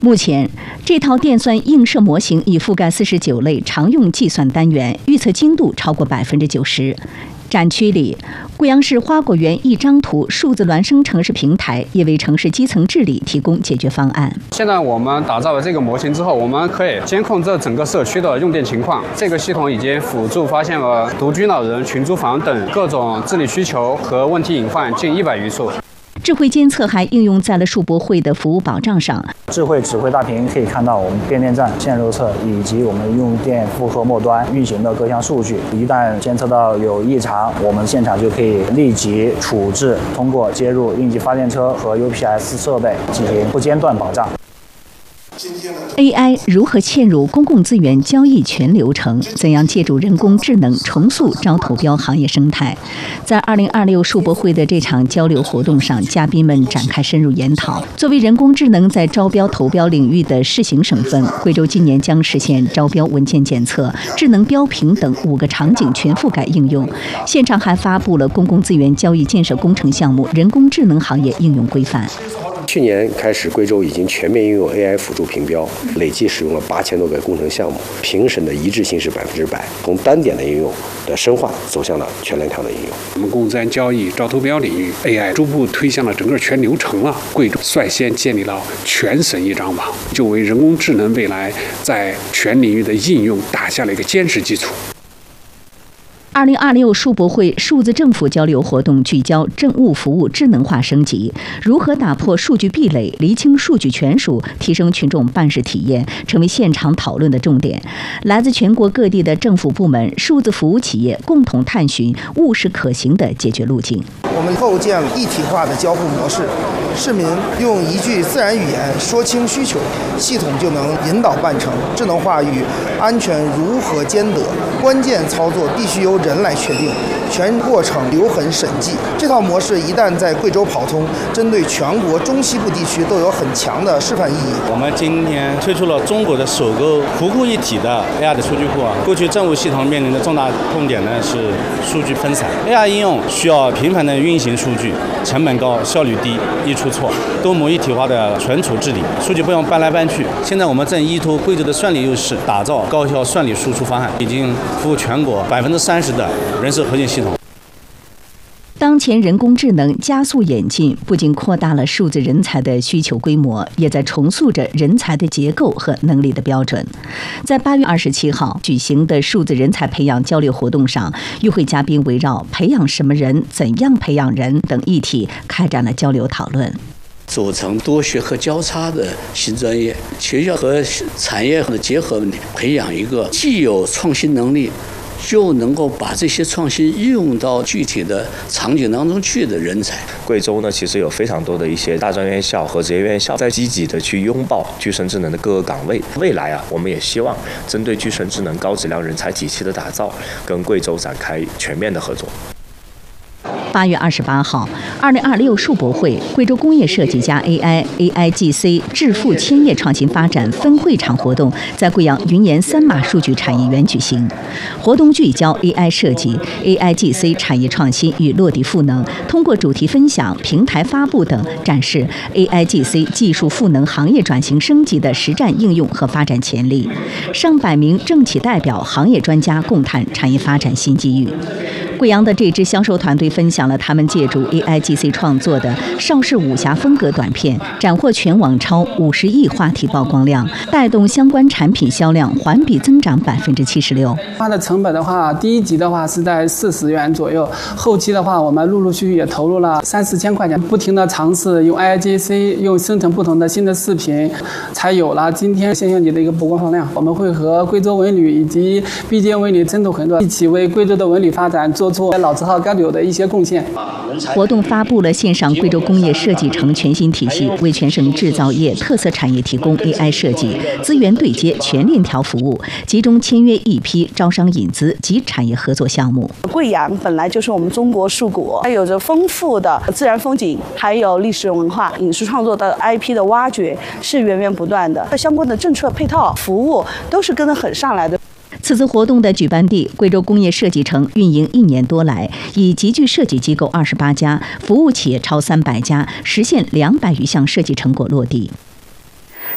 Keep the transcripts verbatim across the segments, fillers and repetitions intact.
目前，这套电算映射模型已覆盖四十九类常用计算单元，预测精度超过百分之九十。展区里，贵阳市花果园一张图数字孪生城市平台也为城市基层治理提供解决方案。 现在我们打造了这个模型之后，我们可以监控这整个社区的用电情况。这个系统已经辅助发现了独居老人、群租房等各种治理需求和问题隐患近一百余处。 智慧监测还应用在了数博会的服务保障上。 智慧指挥大屏可以看到我们变电站线路测以及我们用电负荷末端运行的各项数据。一旦监测到有异常，我们现场就可以立即处置，通过接入应急发电车和 U P S 设备进行不间断保障。 A I 如何嵌入公共资源交易全流程？怎样借助人工智能重塑招投标行业生态？在二零二六数博会的这场交流活动上，嘉宾们展开深入研讨。作为人工智能在招标投标领域的试行省份，贵州今年将实现招标文件检测、智能标评等五个场景全覆盖应用。现场还发布了公共资源交易建设工程项目人工智能行业应用规范。 去年开始，贵州已经全面应用 A I 辅助评标，累计使用了八千多个工程项目，评审的一致性是百分之百。从单点的应用的深化走向了全链条的应用。 我们公共资源交易招投标领域 ，A I 逐步推向了整个全流程了。贵州率先建立了全省一张网，就为人工智能未来在全领域的应用打下了一个坚实基础。 二零二六数博会数字政府交流活动聚焦政务服务智能化升级，如何打破数据壁垒，厘清数据权属，提升群众办事体验，成为现场讨论的重点。来自全国各地的政府部门、数字服务企业共同探寻务实可行的解决路径。 我们构建了一体化的交互模式，市民用一句自然语言说清需求，系统就能引导办成。智能化与安全如何兼得，关键操作必须由人来确定，全过程留痕审计。这套模式一旦在贵州跑通，针对全国中西部地区都有很强的示范意义。 我们今天推出了中国的首个湖库一体的 A I 的数据库。过去政务系统面临的重大痛点呢是数据分散 ，A I 应用需要频繁的运行数据，成本高，效率低，易出错。多模一体化的存储治理，数据不用搬来搬去。现在我们正依托贵州的算力优势，打造高效算力输出方案，已经服务全国百分之三十的人事核心系统。 当前人工智能加速演进，不仅扩大了数字人才的需求规模，也在重塑着人才的结构和能力的标准。在八月二十七号举行的数字人才培养交流活动上，与会嘉宾围绕培养什么人、怎样培养人等议题开展了交流讨论。 组成多学科交叉的新专业，学校和产业的结合，培养一个既有创新能力，就能够把这些创新应用到具体的场景当中去的人才。 贵州呢，其实有非常多的一些大专院校和职业院校在积极的去拥抱具身智能的各个岗位。未来啊，我们也希望针对具身智能高质量人才体系的打造，跟贵州展开全面的合作。 八月二十八号，二零二六数博会贵州工业设计加 A I A I G C 致富千业创新发展分会场活动在贵阳云岩三马数据产业园举行。活动聚焦 A I 设计、A I G C 产业创新与落地赋能，通过主题分享、平台发布等展示 A I G C 技术赋能行业转型升级的实战应用和发展潜力。上百名政企代表、行业专家共谈产业发展新机遇。贵阳的这支销售团队分享了他们借助 A I G C 创作的邵氏武侠风格短片，斩获全网超五十亿话题曝光量，带动相关产品销量环比增长百分之七十六。 它的成本的话，第一集的话是在四十元左右，后期的话我们陆陆续续也投入了三四千块钱，不停的尝试用 A I G C 用生成不同的新的视频，才有了今天现象级的一个曝光量。我们会和贵州文旅以及毕坚文旅深度合作，一起为贵州的文旅发展做出老字号该有的一些贡献。 活动发布了线上贵州工业设计城全新体系，为全省制造业特色产业提供 A I 设计、资源对接、全链条服务，集中签约一批招商引资及产业合作项目。 贵阳本来就是我们中国树国，它有着丰富的自然风景，还有历史文化、影视创作的 I P 的挖掘是源源不断的，相关的政策配套服务都是跟得很上来的。 此次活动的举办地贵州工业设计城运营一年多来，已集聚设计机构二十八家，服务企业超三百家，实现两百余项设计成果落地。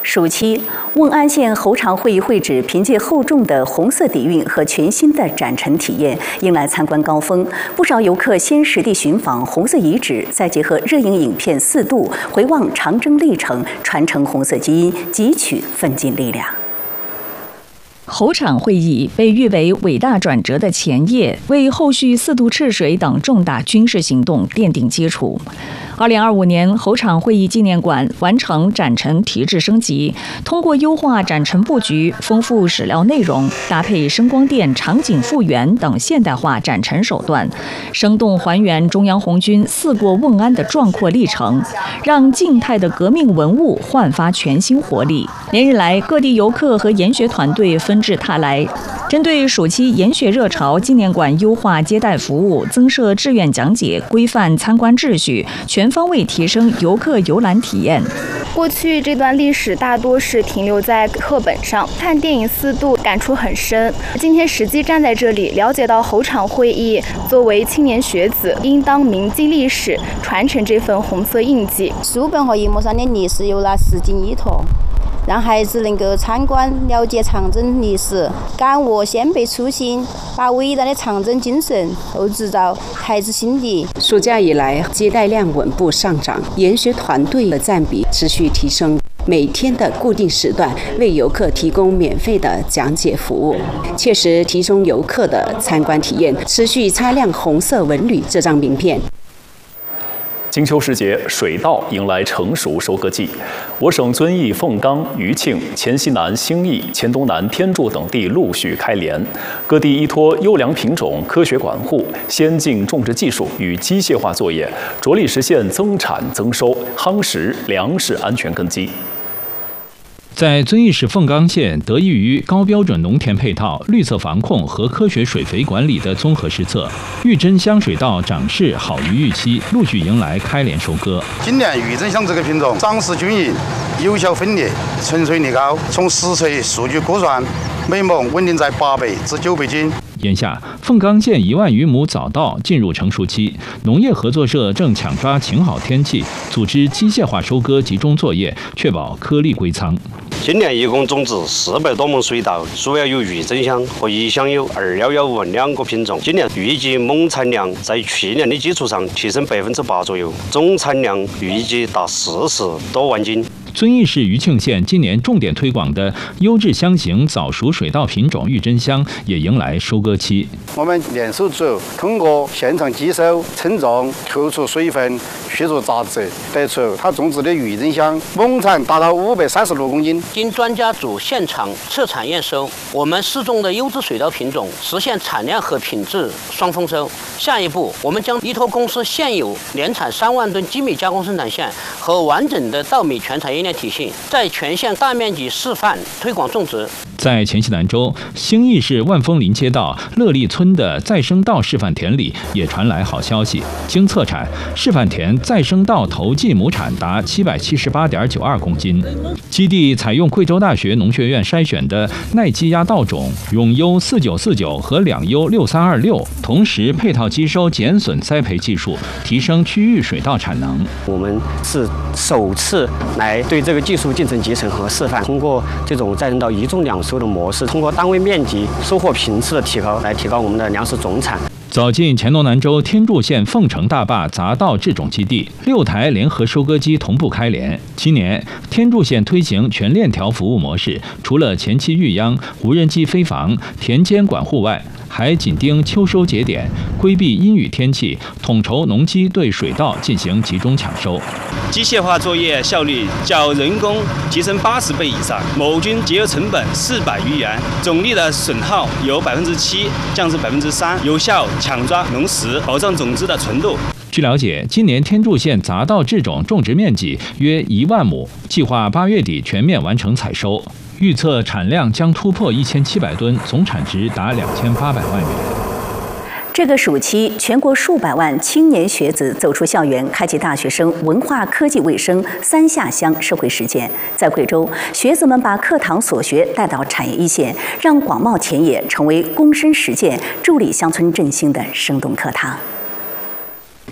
暑期，瓮安县猴场会议会址凭借厚重的红色底蕴和全新的展陈体验，迎来参观高峰。不少游客先实地寻访红色遗址，再结合热映影片《四渡》，回望长征历程，传承红色基因，汲取奋进力量。猴场会议被誉为伟大转折的前夜，为后续四渡赤水等重大军事行动奠定基础。二零二五年，猴场会议纪念馆完成展陈提质升级，通过优化展陈布局、丰富史料内容，搭配声光电、场景复原等现代化展陈手段，生动还原中央红军四过瓮安的壮阔历程，让静态的革命文物焕发全新活力。连日来，各地游客和研学团队纷至沓来。针对暑期研学热潮，纪念馆优化接待服务，增设志愿讲解，规范参观秩序，全方位提升游客游览体验。 过去这段历史大多是停留在课本上，看电影《四渡》感触很深。今天实际站在这里，了解到猴场会议作为青年学子，应当铭记历史，传承这份红色印记。 书本和荧幕上的历史有了实际依托，让孩子能够参观了解长征历史，感悟先辈初心，把伟大的长征精神厚植到孩子心底。 暑假以来，接待量稳步上涨，研学团队的占比持续提升。每天的固定时段为游客提供免费的讲解服务，切实提升游客的参观体验，持续擦亮红色文旅这张名片。 金秋时节，水稻迎来成熟收割季。我省遵义、凤冈、余庆、黔西南、兴义、黔东南、天柱等地陆续开镰，各地依托优良品种、科学管护、先进种植技术与机械化作业，着力实现增产增收，夯实粮食安全根基。 在遵义市凤冈县，得益于高标准农田配套、绿色防控和科学水肥管理的综合施策，玉珍香水稻长势好于预期，陆续迎来开镰收割。 今年玉珍香这个品种长势均匀，有效分裂，成穗率高。从实测数据估算，每亩稳定在八百至九百斤。 眼下，凤冈县一万余亩早稻进入成熟期，农业合作社正抢抓晴好天气，组织机械化收割集中作业，确保颗粒归仓。 今年一共种植四百多亩水稻，主要有玉珍香和一香有二幺幺五两个品种。今年预计亩产量在去年的基础上提升百分之八左右，总产量预计达四十多万斤。 遵义市余庆县今年重点推广的优质香型早熟水稻品种玉珍香也迎来收割期。 我们联手组通过现场机收、称重、突出水分、去除杂质，得出它种植的玉珍香亩产达到五百三十六公斤。 经专家组现场测产验收，我们试种的优质水稻品种实现产量和品质双丰收。下一步，我们将依托公司现有年产三万吨精米加工生产线和完整的稻米全产业链体系，在全县大面积示范推广种植。 在黔西南州兴义市万丰林街道乐利村的再生稻示范田里，也传来好消息。经测产，示范田再生稻头季亩产达七百七十八点九二公斤。基地采用贵州大学农学院筛选的耐积压稻种永优四九四九和两优六三二六，同时配套机收减损栽培技术，提升区域水稻产能。 我们是首次来对这个技术进行集成和示范，通过这种再生稻一种两收的模式，通过单位面积、收获频次的提高，来提高我们的粮食总产。 走进黔东南州天柱县凤城大坝杂稻制种基地，六台联合收割机同步开镰。今年天柱县推行全链条服务模式，除了前期育秧、无人机飞防、田间管护外，还紧盯秋收节点，规避阴雨天气，统筹农机对水稻进行集中抢收。 机械化作业效率较人工提升八十倍以上，某均节约成本四百余元，总粒的损耗由百分之七降至百分之三，有效抢抓农时，保障种子的纯度。 据了解，今年天柱县杂稻制种种植面积约一万亩，计划八月底全面完成采收，预测产量将突破一千七百吨，总产值达两千八百万元。 这个暑期，全国数百万青年学子走出校园，开启大学生文化、科技、卫生三下乡社会实践。在贵州，学子们把课堂所学带到产业一线，让广袤田野成为躬身实践、助力乡村振兴的生动课堂。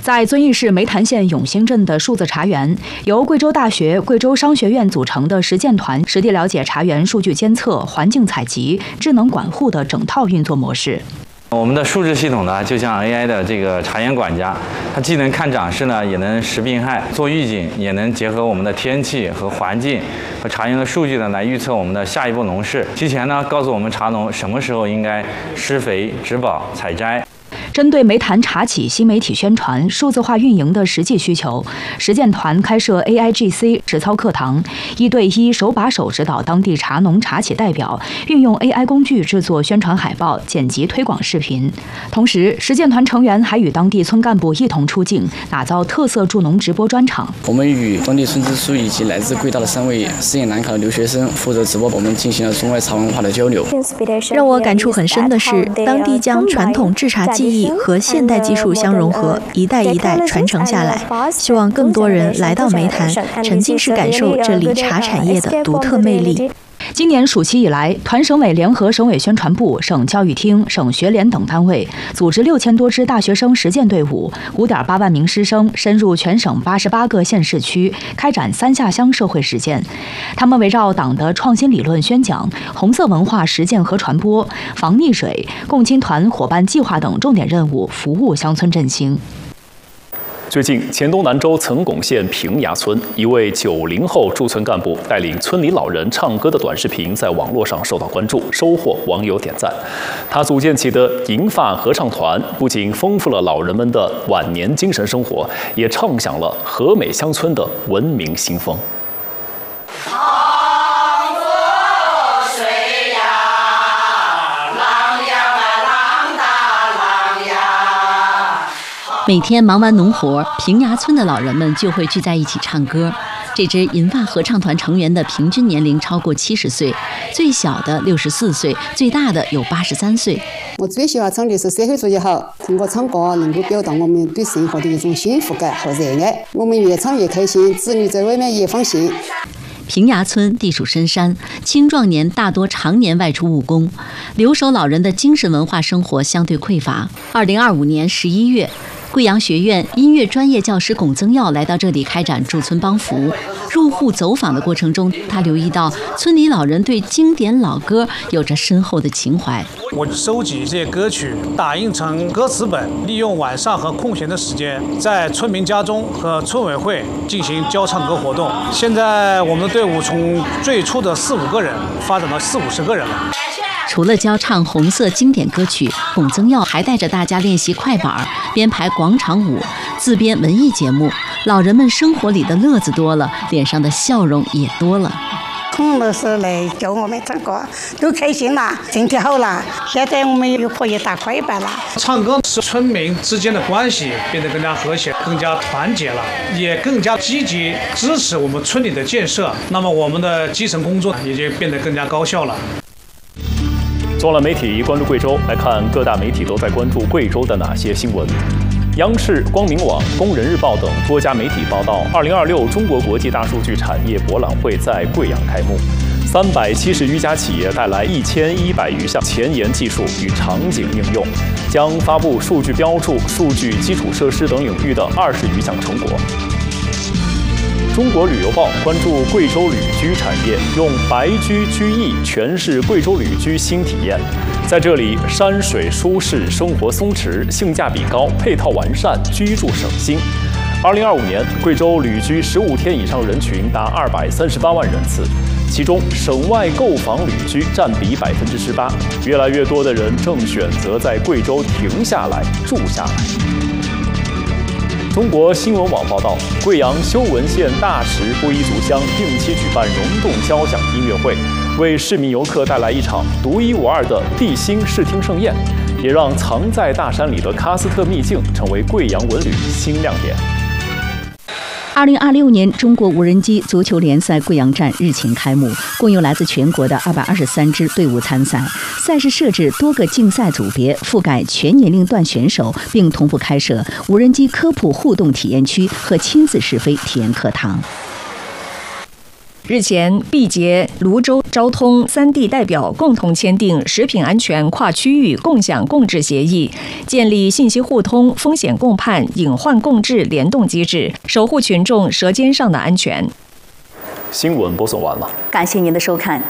在遵义市梅潭县永兴镇的数字茶园，由贵州大学、贵州商学院组成的实践团实地了解茶园数据监测、环境采集、智能管护的整套运作模式。 我们的数字系统呢，就像 A I 的这个茶园管家，它既能看长势呢，也能识病害、做预警，也能结合我们的天气和环境和茶园的数据呢，来预测我们的下一步农事。提前呢，告诉我们茶农什么时候应该施肥、植保、采摘。 针对梅潭茶企新媒体宣传、数字化运营的实际需求，实践团开设 A I G C 实操课堂，一对一手把手指导当地茶农茶企代表运用 A I 工具制作宣传海报、剪辑推广视频。同时，实践团成员还与当地村干部一同出镜，打造特色助农直播专场。 我们与当地村支书以及来自贵大的三位实验南卡的留学生负责直播，我们进行了中外茶文化的交流。 让我感触很深的是，当地将传统制茶技艺和现代技术相融合，一代一代传承下来。希望更多人来到梅潭，沉浸式感受这里茶产业的独特魅力。 今年暑期以来，团省委联合省委宣传部、省教育厅、省学联等单位，组织六千多支大学生实践队伍，五点八万名师生深入全省八十八个县市区，开展三下乡社会实践。他们围绕党的创新理论宣讲、红色文化实践和传播、防溺水、共青团伙伴计划等重点任务，服务乡村振兴。 最近，黔东南州岑巩县平崖村一位九零后驻村干部带领村里老人唱歌的短视频在网络上受到关注，收获网友点赞。他组建起的银发合唱团不仅丰富了老人们的晚年精神生活，也唱响了和美乡村的文明新风。 每天忙完农活，平崖村的老人们就会聚在一起唱歌。这支银发合唱团成员的平均年龄超过七十岁，最小的六十四岁，最大的有八十三岁。 我最喜欢唱的是社会主义好，通过唱歌能够表达我们对生活的一种幸福感和热爱。我们越唱越开心，子女在外面也放心。 平崖村地处深山，青壮年大多常年外出务工，留守老人的精神文化生活相对匮乏。二零二五年十一月。贵阳学院音乐专业教师龚增耀来到这里开展驻村帮扶。入户走访的过程中，他留意到村里老人对经典老歌有着深厚的情怀。 我收集这些歌曲，打印成歌词本，利用晚上和空闲的时间，在村民家中和村委会进行教唱歌活动。现在我们的队伍从最初的四五个人发展到四五十个人了。 除了教唱红色经典歌曲，龚增耀还带着大家练习快板、编排广场舞、自编文艺节目。老人们生活里的乐子多了，脸上的笑容也多了。 孔老师来教我们唱歌，都开心啦，身体好啦。现在我们又可以打快板了。 唱歌使村民之间的关系变得更加和谐、更加团结了，也更加积极支持我们村里的建设。那么我们的基层工作也就变得更加高效了。 纵览媒体关注贵州，来看各大媒体都在关注贵州的哪些新闻。央视、光明网、工人日报等多家媒体报道，二零二六中国国际大数据产业博览会在贵阳开幕，三百七十余家企业带来一千一百余项前沿技术与场景应用，将发布数据标注、数据基础设施等领域的二十余项成果。中国旅游报关注贵州旅居产业，用白居居意诠释贵州旅居新体验。在这里，山水舒适，生活松弛，性价比高，配套完善，居住省心。二零二五年，贵州旅居十五天以上人群达二百三十八万人次，其中省外购房旅居占比百分之十八。越来越多的人正选择在贵州停下来住下来。中国新闻网报道，贵阳修文县大石布依族乡定期举办溶洞交响音乐会，为市民游客带来一场独一无二的地心视听盛宴，也让藏在大山里的喀斯特秘境成为贵阳文旅新亮点。 二零二六年中国无人机足球联赛贵阳站日前开幕，共有来自全国的二百二十三支队伍参赛。赛事设置多个竞赛组别，覆盖全年龄段选手，并同步开设无人机科普互动体验区和亲子试飞体验课堂。 日前，毕节、泸州、昭通三地代表共同签订食品安全跨区域共享共治协议，建立信息互通、风险共判、隐患共治联动机制，守护群众舌尖上的安全。 新闻播送完了， 感谢您的收看。